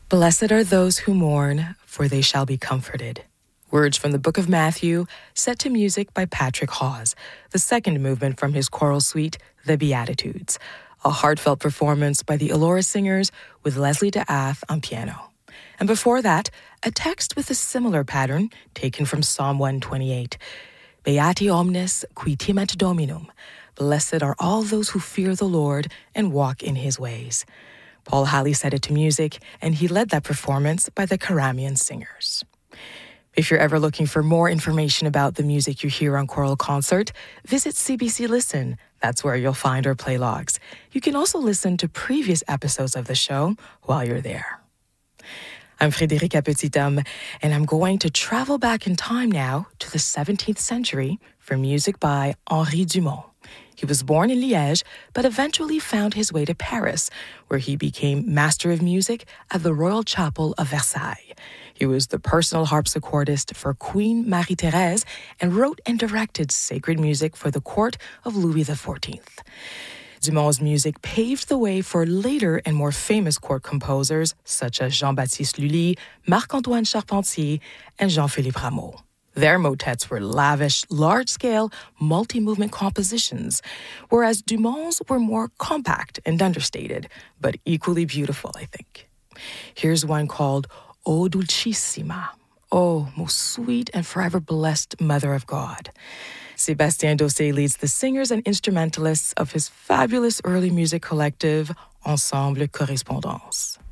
Blessed are those who mourn, for they shall be comforted. Words from the Book of Matthew, set to music by Patrick Hawes, the second movement from his choral suite, The Beatitudes, a heartfelt performance by the Elora Singers with Leslie DeAth on piano. And before that, a text with a similar pattern taken from Psalm 128. Beati omnes qui timet Dominum. Blessed are all those who fear the Lord and walk in his ways. Paul Halley set it to music, and he led that performance by the Karamian Singers. If you're ever looking for more information about the music you hear on Choral Concert, visit CBC Listen. That's where you'll find our play logs. You can also listen to previous episodes of the show while you're there. I'm Frédérique Petithomme, and I'm going to travel back in time now to the 17th century for music by Henri Dumont. He was born in Liège, but eventually found his way to Paris, where he became Master of Music at the Royal Chapel of Versailles. He was the personal harpsichordist for Queen Marie-Thérèse and wrote and directed sacred music for the court of Louis XIV. Dumont's music paved the way for later and more famous court composers such as Jean-Baptiste Lully, Marc-Antoine Charpentier, and Jean-Philippe Rameau. Their motets were lavish, large-scale, multi-movement compositions, whereas Dumont's were more compact and understated, but equally beautiful, I think. Here's one called O Dulcissima, Oh, most sweet and forever blessed Mother of God. Sébastien Dossé leads the singers and instrumentalists of his fabulous early music collective, Ensemble Correspondance.